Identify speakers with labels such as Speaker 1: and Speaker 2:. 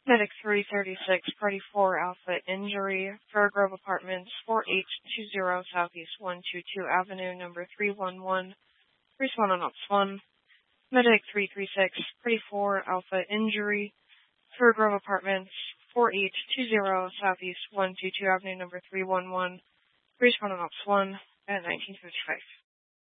Speaker 1: Medic 336, Party 4 Alpha Injury, Fairgrove Apartments, 4820 Southeast 122 Avenue, number 311. Respond on Ops 1. Medic 336, Party 4 Alpha Injury, Fairgrove Apartments, 4820 Southeast 122 Avenue, number 311. Respond on Ops 1 at 1955.